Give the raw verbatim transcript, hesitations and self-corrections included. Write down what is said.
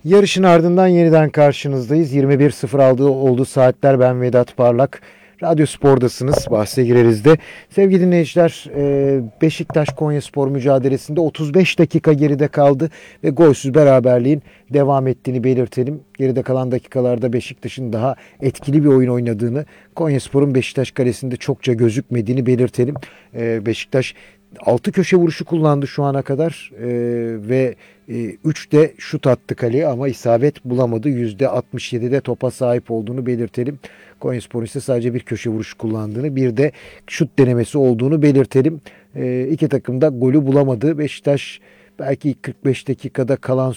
Yarışın ardından yeniden karşınızdayız. yirmi bir sıfır altı oldu saatler. Ben Vedat Parlak. Radyo Spor'dasınız. Bahse gireriz de. Sevgili dinleyiciler, Beşiktaş Konyaspor mücadelesinde otuz beş dakika geride kaldı ve golsüz beraberliğin devam ettiğini belirtelim. Geride kalan dakikalarda Beşiktaş'ın daha etkili bir oyun oynadığını, Konyaspor'un Beşiktaş kalesinde çokça gözükmediğini belirtelim. Beşiktaş altı köşe vuruşu kullandı şu ana kadar ee, ve üç de şut attı kaleye ama isabet bulamadı. yüzde altmış yedide topa sahip olduğunu belirtelim. Konyaspor ise sadece bir köşe vuruşu kullandığını, bir de şut denemesi olduğunu belirtelim. Ee, iki takım da golü bulamadı. Beşiktaş belki kırk beş dakikada kalan